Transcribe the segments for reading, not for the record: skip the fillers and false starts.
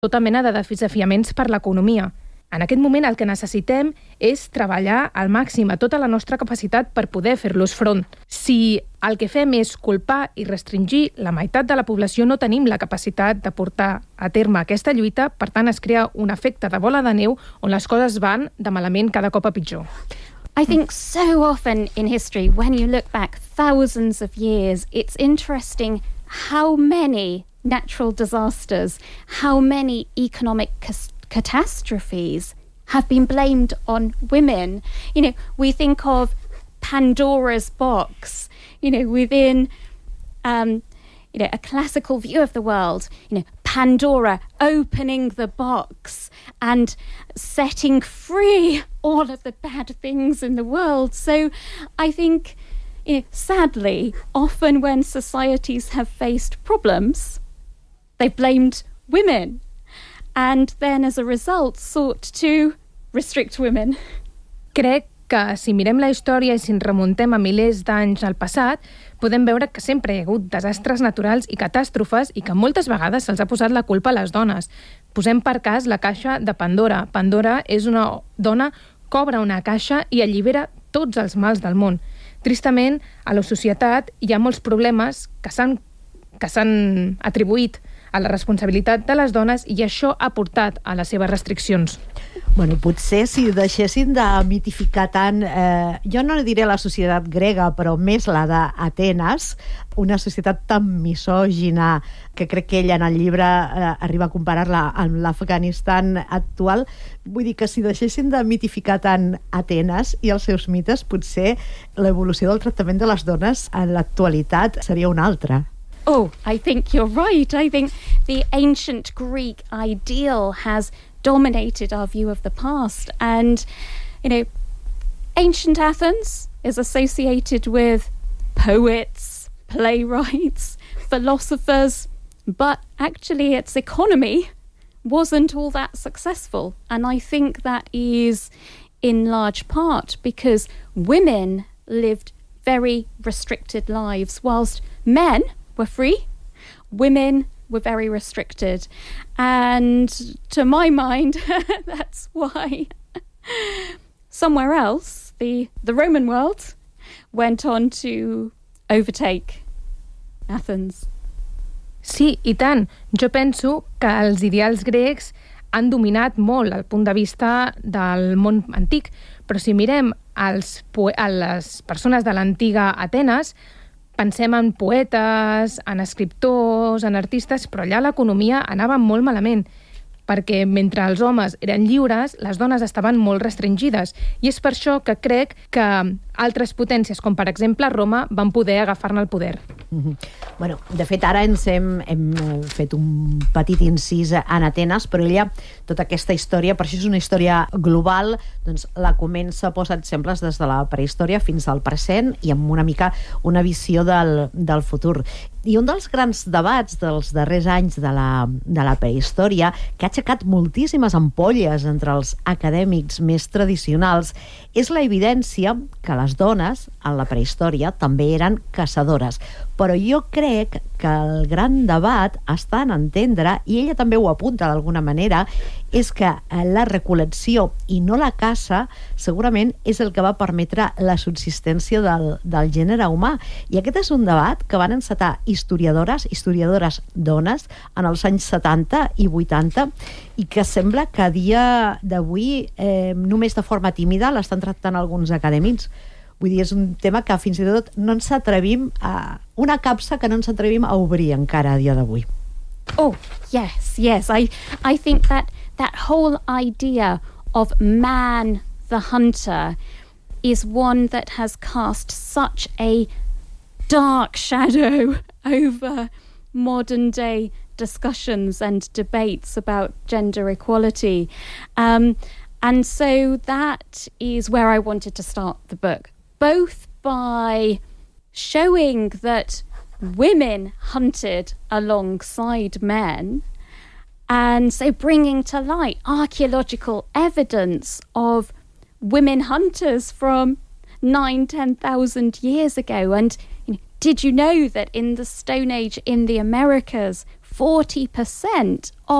tota mena de desafiaments per l'economia. En aquest moment el que necessitem és treballar al màxim a tota la nostra capacitat per poder fer-los front. Si el que fem és culpar i restringir la meitat de la població, no tenim la capacitat de portar a terme aquesta lluita, per tant es crea un efecte de bola de neu on les coses van de malament cada cop a pitjor. I think so often in history, when you look back thousands of years, it's interesting how many natural disasters, how many economic catastrophes have been blamed on women. You know, we think of Pandora's box, you know, within a classical view of the world, you know, Pandora opening the box and setting free all of the bad things in the world. So I think, you know, sadly, often when societies have faced problems, they've blamed women and then as a result sought to restrict women. Crec que si mirem la història i si ens remuntem a milers d'anys al passat, podem veure que sempre hi ha hagut desastres naturals i catàstrofes i que moltes vegades se'ls ha posat la culpa a les dones. Posem per cas la caixa de Pandora. Pandora és una dona que obre una caixa i allibera tots els mals del món. Tristament, a la societat hi ha molts problemes que s'han atribuït a la responsabilitat de les dones i això ha portat a les seves restriccions. Bueno, potser si deixessin de mitificar tant, jo no diré la societat grega, però més la d'Atenes, una societat tan misògina que crec que ella en el llibre arriba a comparar-la amb l'Afganistan actual. Vull dir que si deixessin de mitificar tant Atenes i els seus mites, potser l'evolució del tractament de les dones en l'actualitat seria una altra. Oh, I think you're right. I think the ancient Greek ideal has dominated our view of the past. And, you know, ancient Athens is associated with poets, playwrights, philosophers, but actually its economy wasn't all that successful. And I think that is in large part because women lived very restricted lives, whilst men were free, women were very restricted. And to my mind, that's why somewhere else, the Roman world went on to overtake Athens. Sí, i tant. Jo penso que els ideals grecs han dominat molt el punt de vista del món antic, però si mirem a les persones de l'antiga Atenes, pensem en poetes, en escriptors, en artistes, però allà l'economia anava molt malament, perquè mentre els homes eren lliures, les dones estaven molt restringides. I és per això que crec que altres potències, com per exemple Roma, van poder agafar-ne el poder. Bueno, de fet, ara hem fet un petit incís en Atenes, però ella, tota aquesta història, per això és una història global, doncs la comença a posar exemples des de la prehistòria fins al present i amb una mica una visió del futur. I un dels grans debats dels darrers anys de la prehistòria, que ha aixecat moltíssimes ampolles entre els acadèmics més tradicionals, és la evidència que les dones, en la prehistòria, també eren caçadores. Però jo crec que el gran debat està en entendre, i ella també ho apunta d'alguna manera, és que la recol·lecció i no la caça segurament és el que va permetre la subsistència del gènere humà. I aquest és un debat que van encetar historiadores dones en els anys 70 i 80 i que sembla que a dia d'avui només de forma tímida l'estan tractant alguns acadèmics. Vull dir, és un tema que fins i tot no ens atrevim una capsa que no ens atrevim a obrir encara a dia d'avui. Oh, yes. I think that whole idea of man the hunter is one that has cast such a dark shadow over modern day discussions and debates about gender equality. And so that is where I wanted to start the book, both by showing that women hunted alongside men, and so bringing to light archaeological evidence of women hunters from 9,000-10,000 years ago. And did you know that in the Stone Age in the Americas, 40% of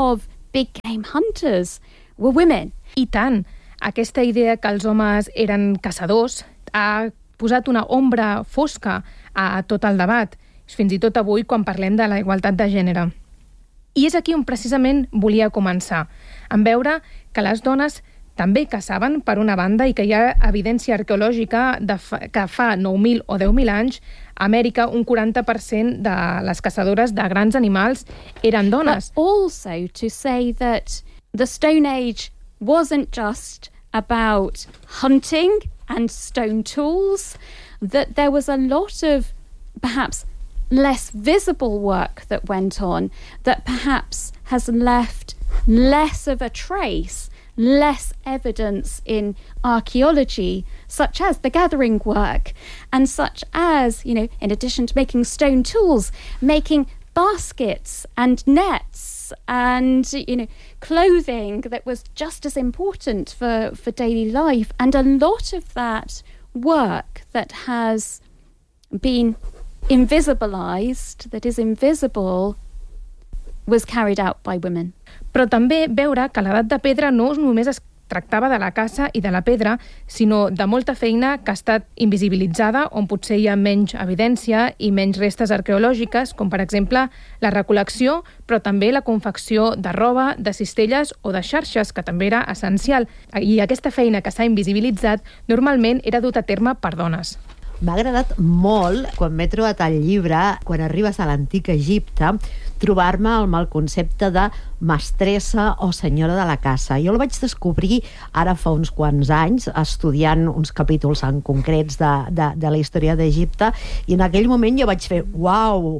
big game hunters were women. I tant. Aquesta idea que els homes eren caçadors ha posat una ombra fosca a tot el debat, fins i tot avui quan parlem de la igualtat de gènere. I és aquí on precisament volia començar, en veure que les dones també caçaven, per una banda, i que hi ha evidència arqueològica que fa 9.000 o 10.000 anys, a Amèrica un 40% de les caçadores de grans animals eren dones. But also to say that the Stone Age wasn't just about hunting and stone tools, that there was a lot of perhaps less visible work that went on that perhaps has left less of a trace, less evidence in archaeology, such as the gathering work, and such as, in addition to making stone tools, making baskets and nets and, clothing that was just as important for daily life. And a lot of that work that has been invisibilized, that is invisible, was carried out by women. Però també veure que l'edat de pedra no només es tractava de la caça i de la pedra, sinó de molta feina que ha estat invisibilitzada, on potser hi ha menys evidència i menys restes arqueològiques, com per exemple la recol·lecció, però també la confecció de roba, de cistelles o de xarxes, que també era essencial. I aquesta feina que s'ha invisibilitzat normalment era dut a terme per dones. M'ha agradat molt, quan m'he trobat el llibre, quan arribes a l'antic Egipte, trobar-me amb el concepte de mestressa o senyora de la caça. Jo el vaig descobrir ara fa uns quants anys, estudiant uns capítols en concrets de la història d'Egipte, i en aquell moment jo vaig fer uau!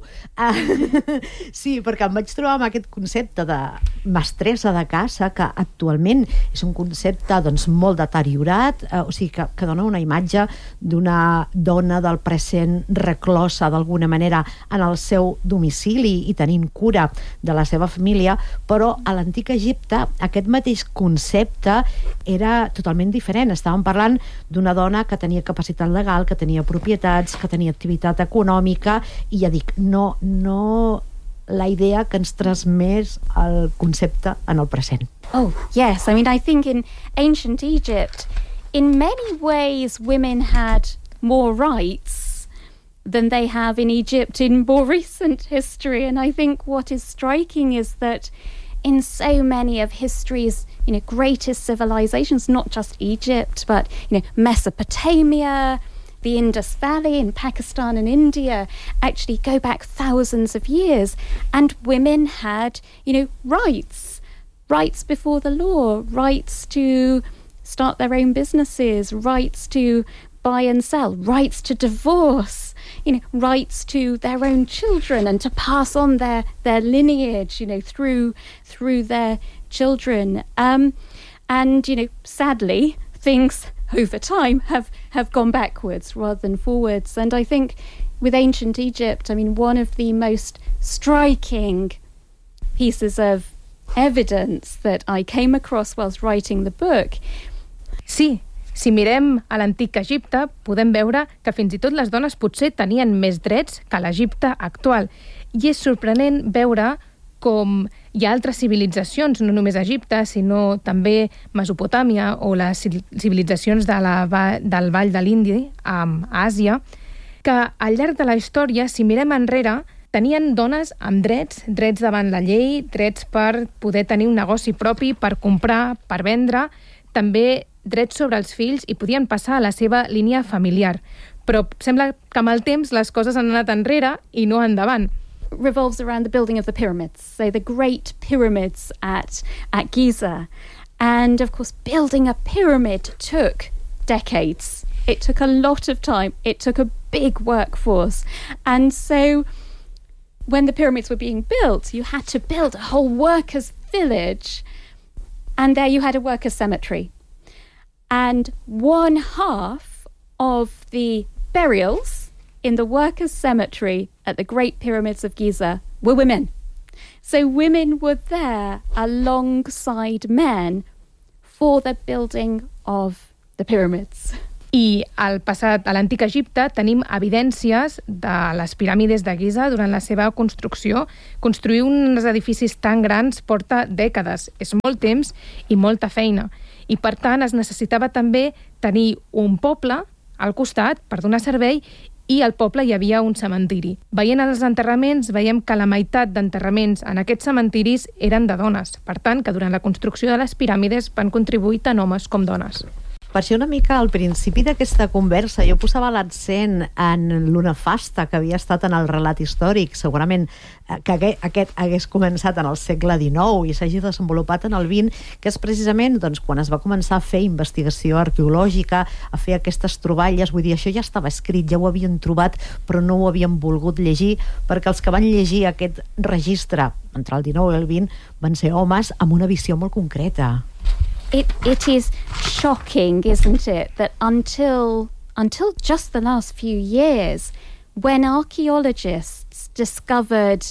Sí, perquè em vaig trobar amb aquest concepte de mestressa de caça, que actualment és un concepte molt deteriorat, o sigui, que dona una imatge d'una dona del present reclosa d'alguna manera en el seu domicili i tenint cura de la seva família, però a l'antic Egipte aquest mateix concepte era totalment diferent. Estàvem parlant d'una dona que tenia capacitat legal, que tenia propietats, que tenia activitat econòmica, i ja dic, no la idea que ens transmet el concepte en el present. Oh, yes. I mean, I think in ancient Egypt, in many ways, women had more rights than they have in Egypt in more recent history. And I think what is striking is that in so many of history's, greatest civilizations, not just Egypt, but, Mesopotamia, the Indus Valley in Pakistan and India, actually go back thousands of years. And women had, rights before the law, rights to start their own businesses, rights to buy and sell, rights to divorce, rights to their own children and to pass on their lineage, through their children. And, sadly, things over time have gone backwards rather than forwards. And I think with ancient Egypt, one of the most striking pieces of evidence that I came across whilst writing the book. Sí. Si mirem a l'antic Egipte, podem veure que fins i tot les dones potser tenien més drets que l'Egipte actual. I és sorprenent veure com hi ha altres civilitzacions, no només Egipte, sinó també Mesopotàmia o les civilitzacions del Vall de l'Indi, a Àsia, que al llarg de la història, si mirem enrere, tenien dones amb drets davant la llei, drets per poder tenir un negoci propi, per comprar, per vendre, també drets sobre els fills i podien passar a la seva línia familiar. Però sembla que amb el temps les coses han anat enrere i no endavant. Revolves around the building of the pyramids, so the great pyramids at Giza. And of course, building a pyramid took decades. It took a lot of time. It took a big workforce. And so when the pyramids were being built, you had to build a whole workers' village. And there you had a workers' cemetery. And one half of the burials in the workers' cemetery at the Great Pyramids of Giza were women. So women were there alongside men for the building of the pyramids. I al passat, a l'antic Egipte, tenim evidències de les piràmides de Giza durant la seva construcció. Construir uns edificis tan grans porta dècades, és molt temps i molta feina. I, per tant, es necessitava també tenir un poble al costat per donar servei i al poble hi havia un cementiri. Veient els enterraments, veiem que la meitat d'enterraments en aquests cementiris eren de dones. Per tant, que durant la construcció de les piràmides van contribuir tant homes com dones. Per això una mica al principi d'aquesta conversa jo posava l'accent en lo nefasta que havia estat en el relat històric, segurament que aquest hagués començat en el segle XIX i s'hagi desenvolupat en el XX, que és precisament doncs, quan es va començar a fer investigació arqueològica, a fer aquestes troballes, vull dir, això ja estava escrit, ja ho havien trobat, però no ho havien volgut llegir, perquè els que van llegir aquest registre entre el XIX i el XX van ser homes amb una visió molt concreta. It is shocking, isn't it, that until just the last few years, when archaeologists discovered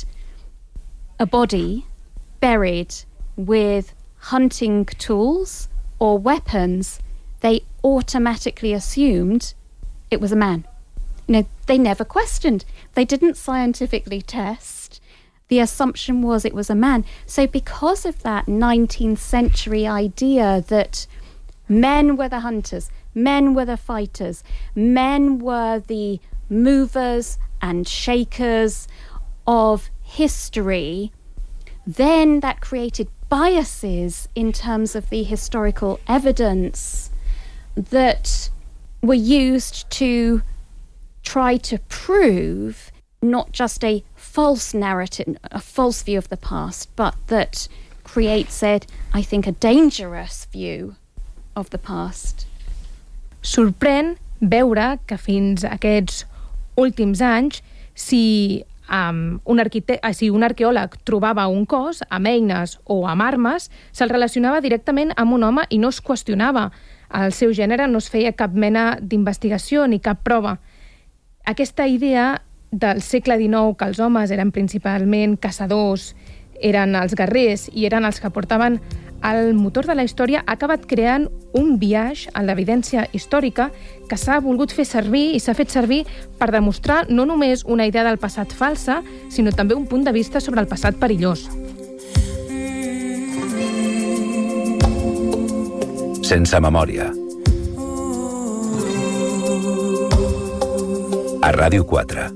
a body buried with hunting tools or weapons, they automatically assumed it was a man. You know, they never questioned. They didn't scientifically test. The assumption was it was a man. So because of that 19th century idea that men were the hunters, men were the fighters, men were the movers and shakers of history, then that created biases in terms of the historical evidence that were used to try to prove not just a false narrative, a false view of the past, but that creates, I think, a dangerous view of the past. Sorprèn veure que fins aquests últims anys, si un arqueòleg trobava un cos amb eines o amb armes, se'l relacionava directament amb un home i no es qüestionava el seu gènere, no es feia cap mena d'investigació ni cap prova. Aquesta idea del segle XIX, que els homes eren principalment caçadors, eren els guerrers i eren els que portaven el motor de la història, ha acabat creant un biaix en l'evidència històrica que s'ha volgut fer servir i s'ha fet servir per demostrar no només una idea del passat falsa, sinó també un punt de vista sobre el passat perillós. Sense memòria. A Ràdio 4.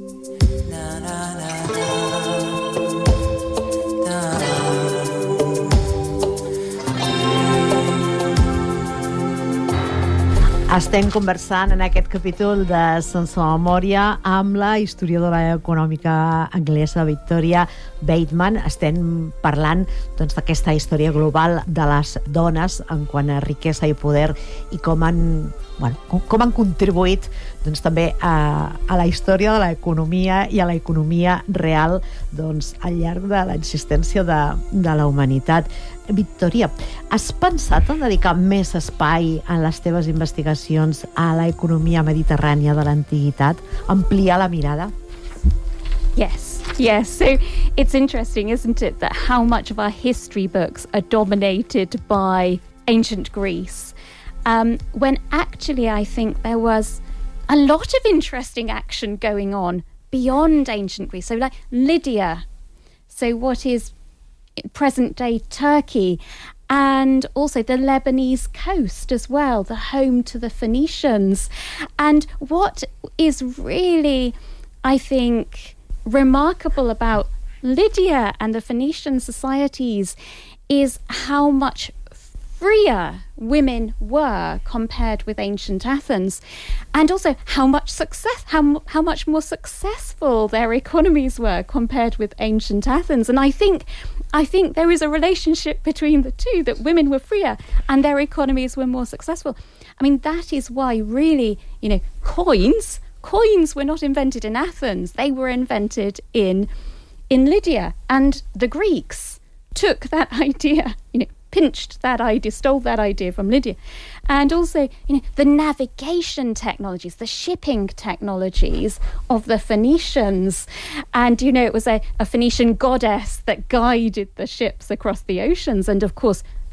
Estem conversant en aquest capítol de Sense Memòria amb la historiadora econòmica anglesa Victoria Bateman. Estem parlant doncs, d'aquesta història global de les dones en quant a riquesa i poder i com han contribuït doncs, també a la història de l'economia i a l'economia real doncs, al llarg de l'existència de la humanitat. Victoria, has pensat en dedicar més espai en les teves investigacions a l'economia mediterrània de l'antiguitat? Ampliar la mirada? Yes. So it's interesting, isn't it, that how much of our history books are dominated by ancient Greece, when actually I think there was a lot of interesting action going on beyond ancient Greece. So like Lydia, so what is present-day Turkey, and also the Lebanese coast as well, the home to the Phoenicians. And what is really, I think, remarkable about Lydia and the Phoenician societies is how much freer women were compared with ancient Athens, and also how much more successful their economies were compared with ancient Athens. And I think there is a relationship between the two, that women were freer and their economies were more successful. I mean, that is why really, coins were not invented in Athens. They were invented in Lydia, and the Greeks took that idea, pinched that idea, stole that idea from Lydia. And also, the navigation technologies, the shipping technologies of the Phoenicians. And, it was a Phoenician goddess that guided the ships across the oceans. And, of course,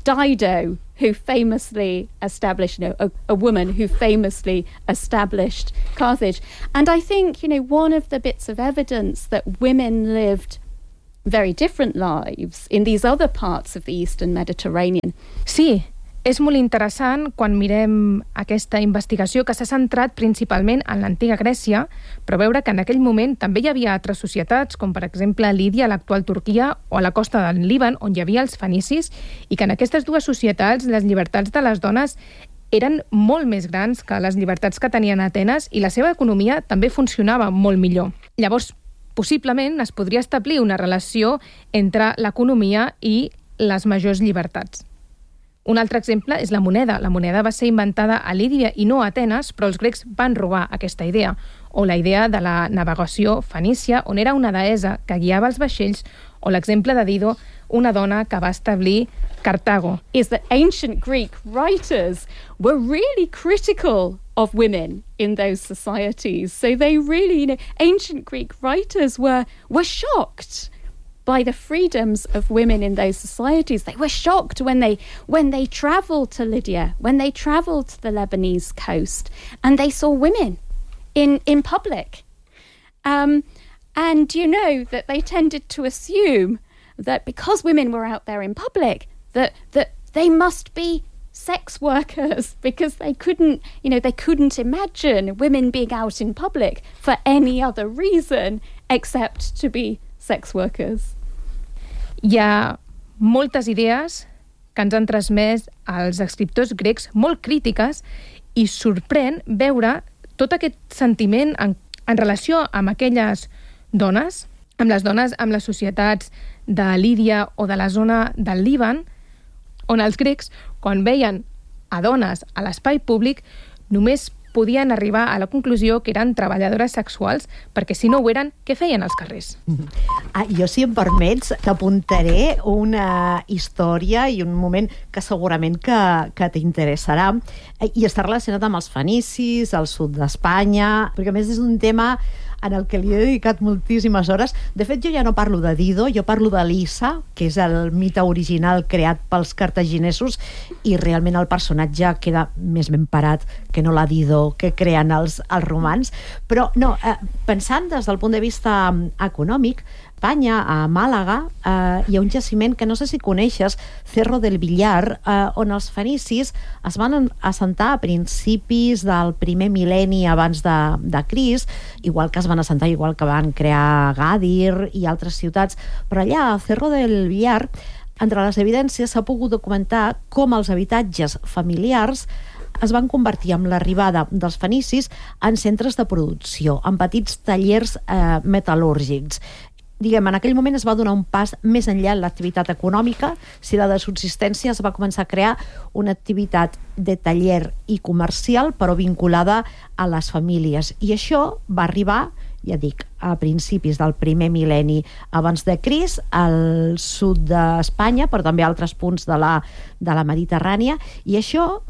Dido, who famously established, a woman who famously established Carthage. And I think, one of the bits of evidence that women lived very different lives in these other parts of the Eastern Mediterranean. Sí, és molt interessant quan mirem aquesta investigació que s'ha centrat principalment en l'antiga Grècia, però veure que en aquell moment també hi havia altres societats, com per exemple Lídia, l'actual Turquia, o a la costa del Líban, on hi havia els fenicis, i que en aquestes dues societats les llibertats de les dones eren molt més grans que les llibertats que tenien a Atenes i la seva economia també funcionava molt millor. Llavors, possiblement es podria establir una relació entre l'economia i les majors llibertats. Un altre exemple és la moneda. La moneda va ser inventada a Lídia i no a Atenes, però els grecs van robar aquesta idea. O la idea de la navegació fenícia, on era una deessa que guiava els vaixells, o l'exemple de Dido, una dona que va establir Cartago. Is that ancient Greek writers were really critical of women in those societies. So they really, ancient Greek writers were shocked by the freedoms of women in those societies. They were shocked when they travelled to Lydia, when they travelled to the Lebanese coast, and they saw women in public. And that they tended to assume that because women were out there in public, that they must be sex workers, because they couldn't imagine women being out in public for any other reason except to be sex workers. Hi ha moltes idees que ens han transmès els escriptors grecs molt crítiques i sorprèn veure tot aquest sentiment en relació amb aquelles dones, amb les societats de Lídia o de la zona del Líban, on els grecs, quan veien a dones a l'espai públic, només podien arribar a la conclusió que eren treballadores sexuals, perquè si no ho eren, què feien als carrers? Jo, si em permets, t'apuntaré una història i un moment que segurament que t'interessarà, i està relacionat amb els fenicis, al sud d'Espanya, perquè a més és un tema en el que li he dedicat moltíssimes hores. De fet, jo ja no parlo de Dido, jo parlo de Lissa, que és el mite original creat pels cartaginesos, i realment el personatge queda més ben parat que no la Dido que creen els romans. Però no, pensant des del punt de vista econòmic, Espanya, a Màlaga, hi ha un jaciment que no sé si coneixes, Cerro del Villar, on els fenicis es van assentar a principis del primer mil·lenni abans de Crist, igual que es van assentar, igual que van crear Gàdir i altres ciutats, però allà a Cerro del Villar, entre les evidències s'ha pogut documentar com els habitatges familiars es van convertir amb l'arribada dels fenicis en centres de producció, en petits tallers metal·lúrgics. Diguem, en aquell moment es va donar un pas més enllà en l'activitat econòmica. Si la de subsistència, es va començar a crear una activitat de taller i comercial, però vinculada a les famílies. I això va arribar, ja dic, a principis del primer mil·lenni abans de Crist, al sud d'Espanya, però també a altres punts de la Mediterrània, i això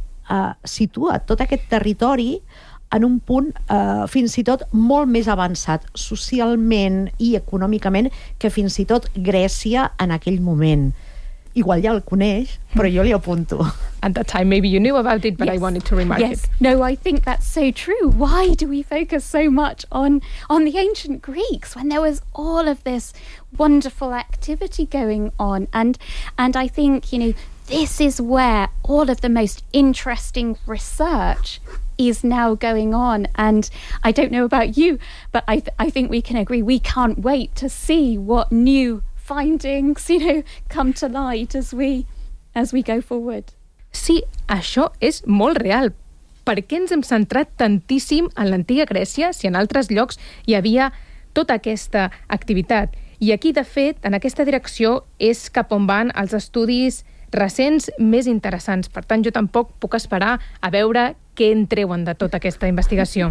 situa tot aquest territori en un punt fins i tot molt més avançat socialment i econòmicament que fins i tot Grècia en aquell moment. Igual ja el coneix, però jo li apunto. At that time, maybe you knew about it, but yes. I wanted to remark it. No, I think that's so true. Why do we focus so much on the ancient Greeks when there was all of this wonderful activity going on? And I think, this is where all of the most interesting research is now going on. And I don't know about you, but I think we can agree we can't wait to see what new findings, come to light as we go forward. Sí, això és molt real. Per què ens hem centrat tantíssim en l'antiga Grècia si en altres llocs hi havia tota aquesta activitat? I aquí, de fet, en aquesta direcció és cap on van els estudis recents més interessants. Per tant, jo tampoc puc esperar a veure què en treuen de tota aquesta investigació.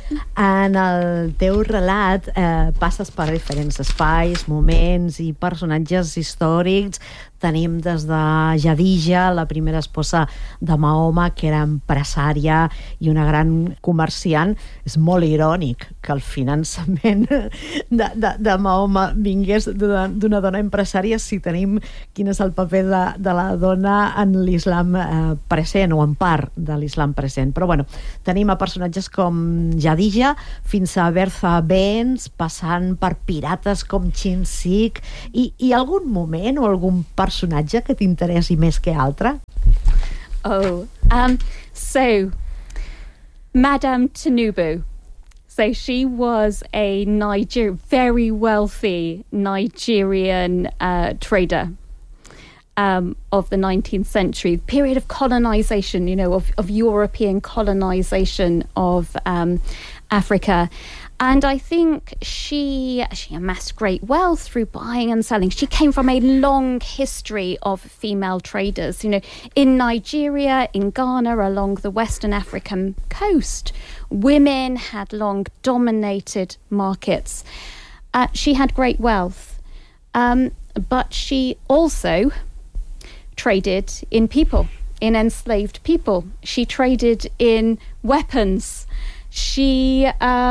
En el teu relat passes per diferents espais, moments i personatges històrics tenim des de Jadija, la primera esposa de Mahoma, que era empresària i una gran comerciant. És molt irònic que el finançament de Mahoma vingués d'una dona empresària, si tenim quin és el paper de la dona en l'islam present, o en part de l'islam present. Però bueno, tenim a personatges com Jadija fins a Bertha Benz, passant per pirates com Chin Sik, i algun moment o algun personatge que t'interessi més que altre? So Madame Tinubu. So she was a very wealthy Nigerian trader of the 19th century, period of colonization, of European colonization of Africa. And I think she amassed great wealth through buying and selling. She came from a long history of female traders, in Nigeria, in Ghana, along the Western African coast. Women had long dominated markets. She had great wealth, but she also traded in people, in enslaved people. She traded in weapons. She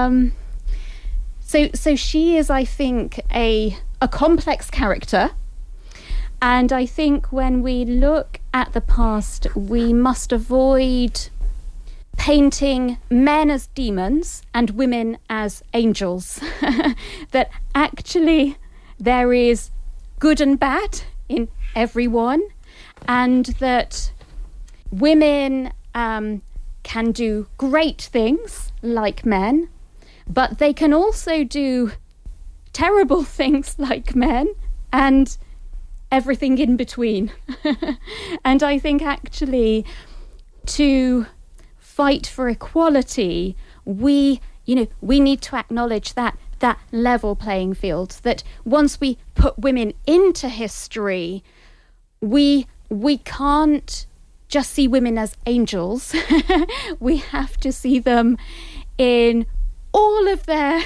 so she is, I think, a complex character, and I think when we look at the past, we must avoid painting men as demons and women as angels. That actually there is good and bad in everyone, and that women can do great things like men, but they can also do terrible things like men, and everything in between. And I think actually to fight for equality, we need to acknowledge that level playing field, that once we put women into history, we can't just see women as angels. We have to see them in all of their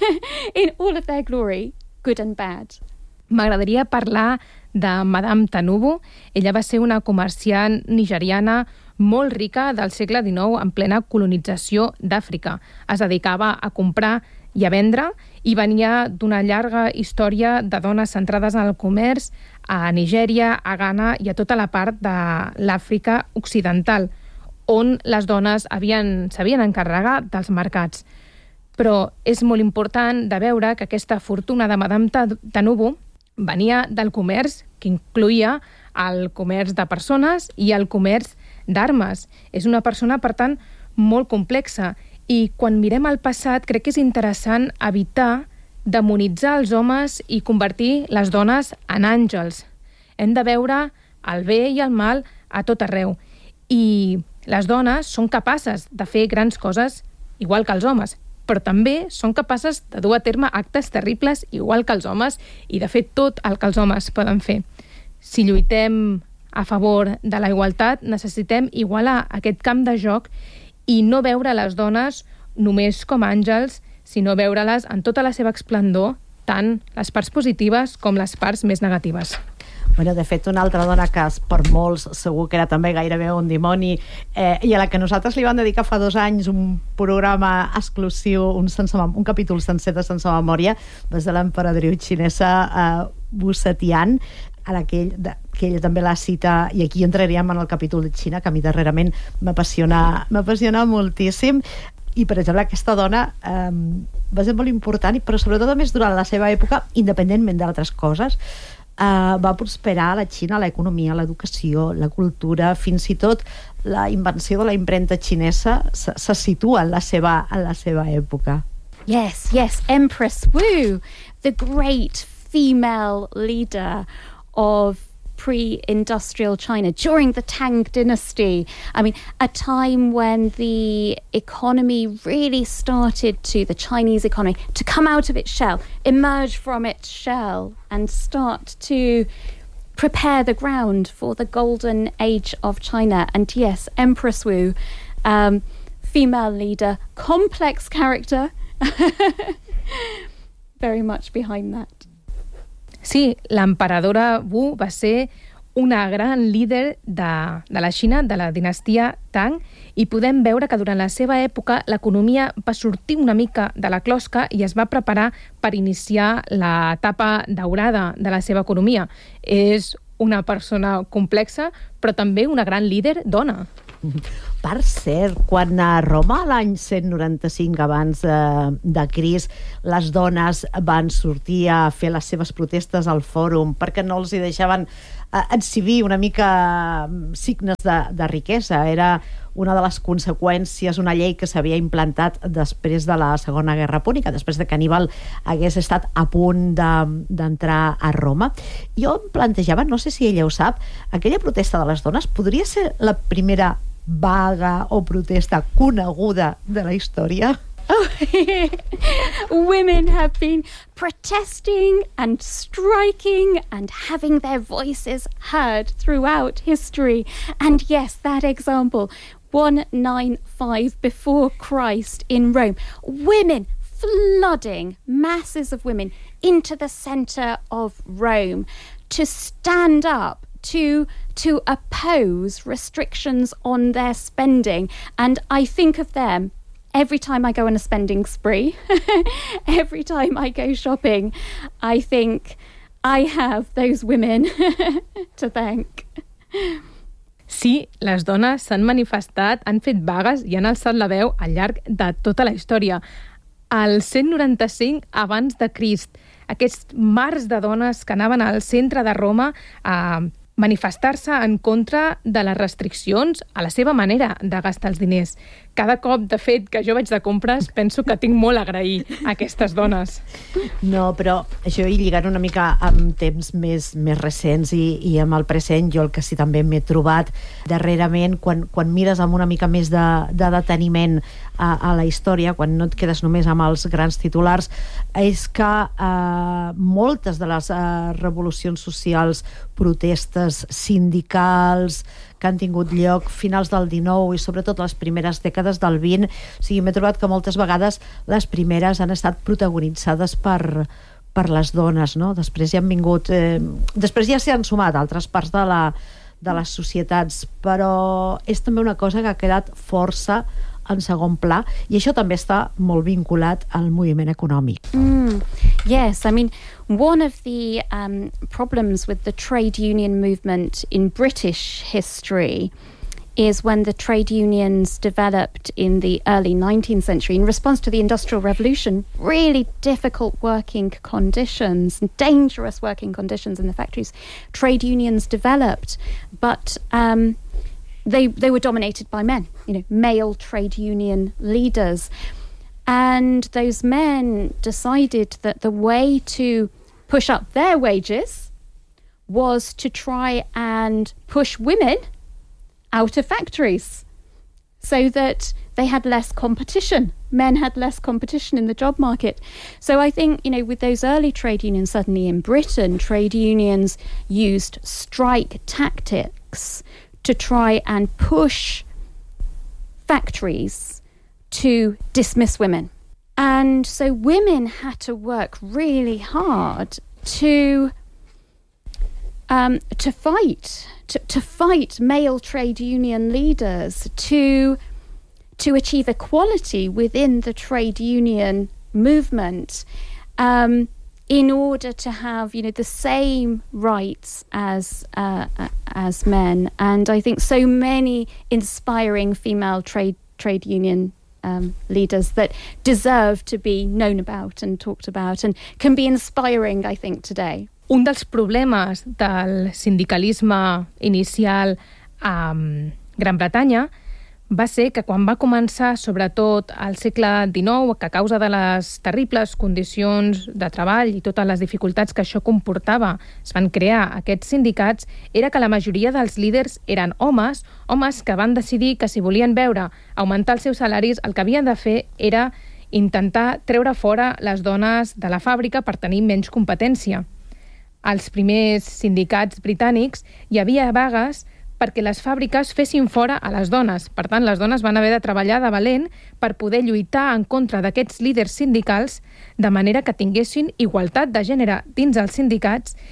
glory, good and bad. M'agradaria parlar de Madame Tinubu. Ella va ser una comerciant nigeriana molt rica del segle XIX en plena colonització d'Àfrica. Es dedicava a comprar i a vendre i venia d'una llarga història de dones centrades en el comerç a Nigèria, a Ghana i a tota la part de l'Àfrica occidental, on les dones s'havien encarregat dels mercats. Però és molt important de veure que aquesta fortuna de Madame Tinubu venia del comerç, que incloïa el comerç de persones i el comerç d'armes. És una persona, per tant, molt complexa. I quan mirem al passat, crec que és interessant evitar demonitzar els homes i convertir les dones en àngels. Hem de veure el bé i el mal a tot arreu. I les dones són capaces de fer grans coses igual que els homes, però també són capaces de dur a terme actes terribles igual que els homes i de fer tot el que els homes poden fer. Si lluitem a favor de la igualtat, necessitem igualar aquest camp de joc i no veure les dones només com a àngels, sinó veure-les en tota la seva esplendor, tant les parts positives com les parts més negatives. Bueno, de fet, una altra dona que per molts segur que era també gairebé un dimoni, i a la que nosaltres li vam dedicar fa 2 anys un programa exclusiu, un capítol sencer de Sense Memòria, va ser l'emperadriu xinesa Wu Zetian, a la que ella també la cita, i aquí entraríem en el capítol de Xina, que a mi darrerament m'apassiona moltíssim. I, per exemple, aquesta dona va ser molt important, però sobretot a més durant la seva època, independentment d'altres coses, va prosperar a la Xina l'economia, l'educació, la cultura, fins i tot la invenció de la impremta xinesa se situa en la seva època. Yes, Empress Wu, the great female leader of pre-industrial China during the Tang dynasty. I mean, a time when the economy really started the Chinese economy, to come out of its shell, emerge from its shell and start to prepare the ground for the golden age of China. And yes, Empress Wu, female leader, complex character, very much behind that. Sí, l'emperadora Wu va ser una gran líder de la Xina, de la dinastia Tang, i podem veure que durant la seva època l'economia va sortir una mica de la closca i es va preparar per iniciar l'etapa daurada de la seva economia. És una persona complexa, però també una gran líder dona. Per cert, quan a Roma, l'any 195 abans de Crist, les dones van sortir a fer les seves protestes al fòrum perquè no els hi deixaven exhibir una mica signes de riquesa. Era una de les conseqüències, una llei que s'havia implantat després de la Segona Guerra Púnica, després de que Aníbal hagués estat a punt d'entrar a Roma. Jo em plantejava, no sé si ella ho sap, aquella protesta de les dones podria ser la primera vaga o protesta coneguda de la història? Women have been protesting and striking and having their voices heard throughout history. And yes, that example, 195 before Christ in Rome, women flooding, masses of women into the center of Rome to stand up to oppose restrictions on their spending. And I think of them every time I go on a spending spree, every time I go shopping, I think I have those women to thank. Sí, les dones s'han manifestat, han fet vagues i han alçat la veu al llarg de tota la història. Al 195 abans de Crist, aquests mars de dones que anaven al centre de Roma a manifestar-se en contra de les restriccions a la seva manera de gastar els diners. Cada cop, de fet, que jo vaig de compres, penso que tinc molt a agrair a aquestes dones. No, però això i lligant una mica amb temps més recents i amb el present, jo el que sí també m'he trobat darrerament, quan mires amb una mica més de deteniment a la història, quan no et quedes només amb els grans titulars, és que moltes de les revolucions socials, protestes sindicals que han tingut lloc finals del XIX i sobretot les primeres dècades del XX, o sigui, m'he trobat que moltes vegades les primeres han estat protagonitzades per les dones, no? Després ja han vingut... després ja s'hi han sumat altres parts de les societats, però és també una cosa que ha quedat força en segon pla, i això també està molt vinculat al moviment econòmic. Yes, I mean, one of the problems with the trade union movement in British history is when the trade unions developed in the early 19th century in response to the Industrial Revolution, really difficult working conditions, dangerous working conditions in the factories. Trade unions developed, but they were dominated by men, male trade union leaders. And those men decided that the way to push up their wages was to try and push women out of factories so that they had less competition. Men had less competition in the job market. So I think, with those early trade unions, certainly in Britain, trade unions used strike tactics to try and push factories to dismiss women. And so women had to work really hard to fight male trade union leaders, to achieve equality within the trade union movement, in order to have the same rights as men. And I think so many inspiring female trade union leaders that deserve to be known about and talked about and can be inspiring, I think, today. Un dels problemes del sindicalisme inicial a Gran Bretanya va ser que quan va començar, sobretot al segle XIX, que a causa de les terribles condicions de treball i totes les dificultats que això comportava, es van crear aquests sindicats, era que la majoria dels líders eren homes que van decidir que si volien veure augmentar els seus salaris, el que havien de fer era intentar treure fora les dones de la fàbrica per tenir menys competència. Als primers sindicats britànics hi havia vagues perquè les fàbriques fessin fora a les dones. Per tant, les dones van haver de treballar de valent per poder lluitar en contra d'aquests líders sindicals de manera que tinguessin igualtat de gènere dins els sindicats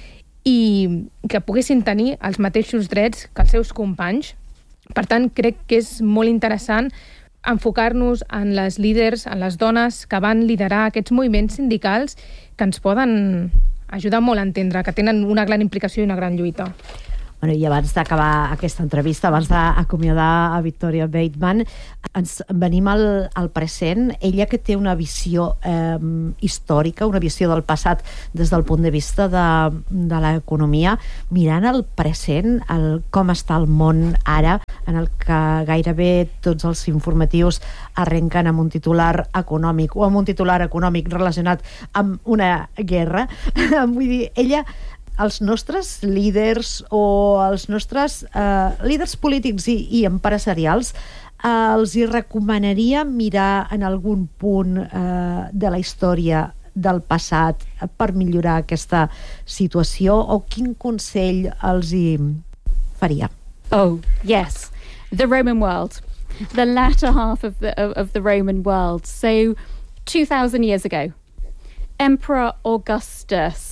i que poguessin tenir els mateixos drets que els seus companys. Per tant, crec que és molt interessant enfocar-nos en les líders, en les dones que van liderar aquests moviments sindicals que ens poden ajudar molt a entendre, que tenen una gran implicació i una gran lluita. Bueno, i abans d'acabar aquesta entrevista, abans d'acomiadar a Victoria Bateman, ens venim al present. Ella que té una visió històrica, una visió del passat des del punt de vista de l'economia, mirant el present, com està el món ara, en el que gairebé tots els informatius arrenquen amb un titular econòmic o amb un titular econòmic relacionat amb una guerra. Vull dir, ella... els nostres líders o els nostres líders polítics i empresarials els hi recomanaria mirar en algun punt de la història del passat per millorar aquesta situació, o quin consell els hi faria? Oh, yes. The Roman world. The latter half of the Roman world. So, 2,000 years ago, Emperor Augustus,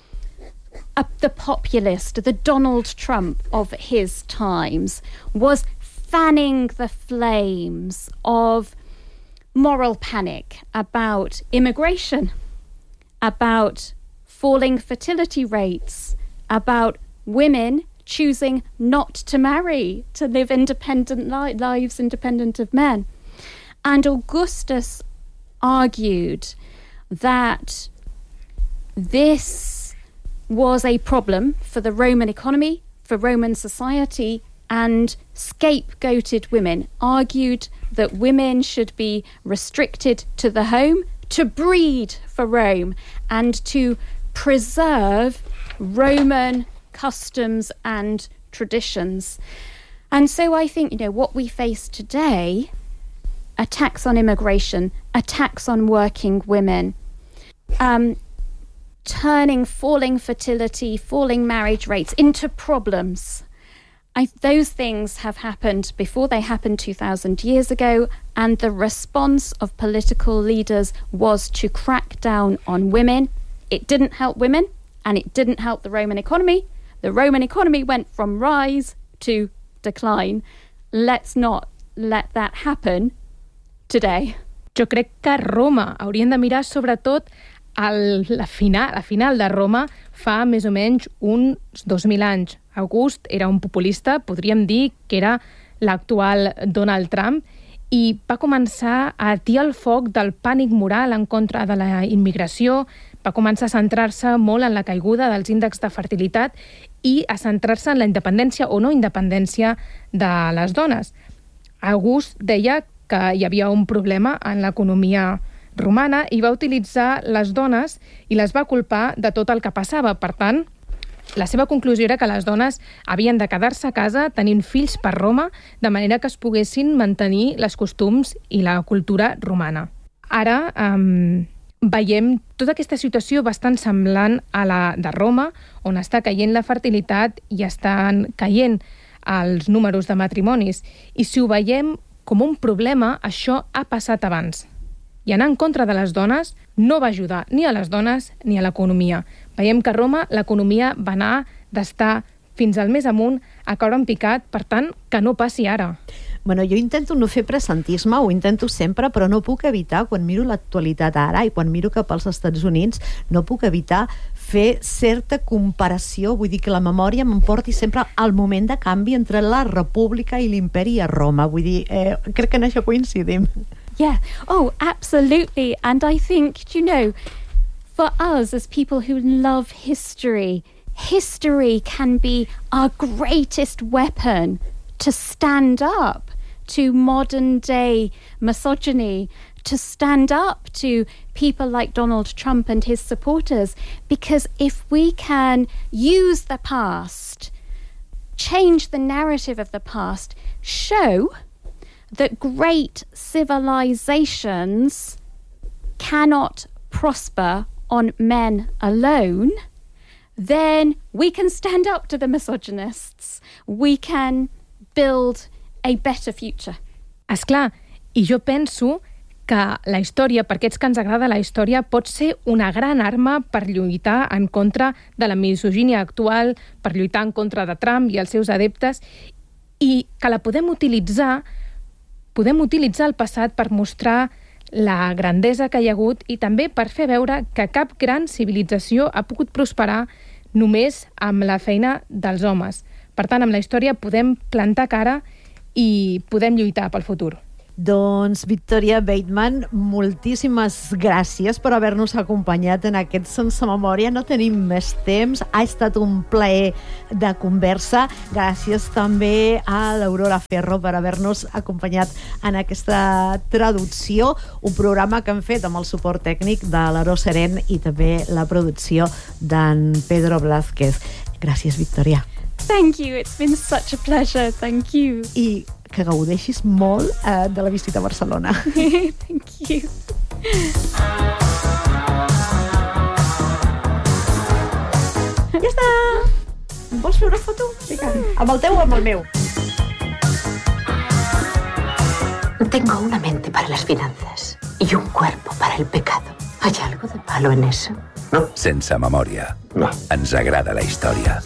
the populist, the Donald Trump of his times, was fanning the flames of moral panic about immigration, about falling fertility rates, about women choosing not to marry, to live independent lives independent of men. And Augustus argued that this was a problem for the Roman economy, for Roman society, and scapegoated women, argued that women should be restricted to the home to breed for Rome and to preserve Roman customs and traditions. And so I think, what we face today, attacks on immigration, attacks on working women, turning falling fertility, falling marriage rates into problems. Those things have happened before. They happened 2,000 years ago, and the response of political leaders was to crack down on women. It didn't help women, and it didn't help the Roman economy. The Roman economy went from rise to decline. Let's not let that happen today. Jo crec que Roma haurien de mirar sobretot la final de Roma fa més o menys uns 2.000 anys. August era un populista, podríem dir que era l'actual Donald Trump, i va començar a atiar el foc del pànic moral en contra de la immigració, va començar a centrar-se molt en la caiguda dels índexs de fertilitat i a centrar-se en la independència o no independència de les dones. August deia que hi havia un problema en l'economia romana i va utilitzar les dones i les va culpar de tot el que passava. Per tant, la seva conclusió era que les dones havien de quedar-se a casa tenint fills per Roma, de manera que es poguessin mantenir les costums i la cultura romana. Ara veiem tota aquesta situació bastant semblant a la de Roma, on està caient la fertilitat i estan caient els números de matrimonis. I si ho veiem com un problema, això ha passat abans. I anar en contra de les dones no va ajudar ni a les dones ni a l'economia. Veiem que a Roma l'economia va anar d'estar fins al més amunt a caure en picat, per tant, que no passi ara. Bueno, jo intento no fer presentisme, ho intento sempre, però no puc evitar, quan miro l'actualitat ara i quan miro cap als Estats Units, no puc evitar fer certa comparació, vull dir que la memòria m'emporti sempre al moment de canvi entre la República i l'Imperi a Roma. Vull dir, crec que en això coincidim. Yeah. Oh, absolutely. And I think, for us as people who love history, history can be our greatest weapon to stand up to modern day misogyny, to stand up to people like Donald Trump and his supporters, because if we can use the past, change the narrative of the past, show that great civilizations cannot prosper on men alone, then we can stand up to the misogynists. We can build a better future. Esclar, i jo penso que la història, per aquests que ens agrada la història, pot ser una gran arma per lluitar en contra de la misogínia actual, per lluitar en contra de Trump i els seus adeptes, i que la podem utilitzar el passat per mostrar la grandesa que hi ha hagut i també per fer veure que cap gran civilització ha pogut prosperar només amb la feina dels homes. Per tant, amb la història podem plantar cara i podem lluitar pel futur. Doncs, Victoria Bateman, moltíssimes gràcies per haver-nos acompanyat en aquest Sense Memòria. No tenim més temps. Ha estat un plaer de conversa. Gràcies també a l'Aurora Ferro per haver-nos acompanyat en aquesta traducció. Un programa que hem fet amb el suport tècnic de l'Aro Seren i també la producció d'en Pedro Blázquez. Gràcies, Victoria. Thank you. It's been such a pleasure. Thank you. I que gaudeixis molt de la visita a Barcelona. Thank you. Ja està! Vols fer una foto? Vinga, amb el teu o amb el meu? Tengo una mente para las finanzas y un cuerpo para el pecado. ¿Hay algo de malo en eso? Sense Memòria. No. Ens agrada la història.